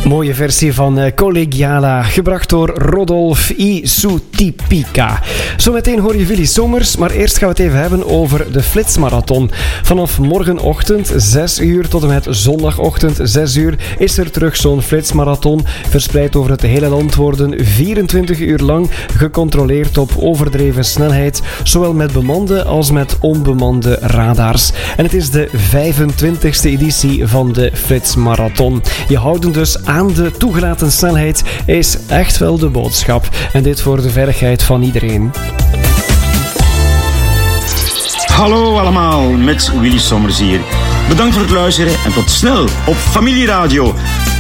Mooie versie van Collegiala, gebracht door Rodolf I. Soutipica. Zometeen hoor je Willy Somers, maar eerst gaan we het even hebben over de Flitsmarathon. Vanaf morgenochtend 6 uur tot en met zondagochtend 6 uur is er terug zo'n Flitsmarathon. Verspreid over het hele land worden 24 uur lang gecontroleerd op overdreven snelheid, zowel met bemande als met onbemande radars. En het is de 25e editie van de Flitsmarathon. Je houden dus aan de toegelaten snelheid is echt wel de boodschap. En dit voor de veiligheid van iedereen. Hallo allemaal, met Willy Sommers hier. Bedankt voor het luisteren en tot snel op Familieradio.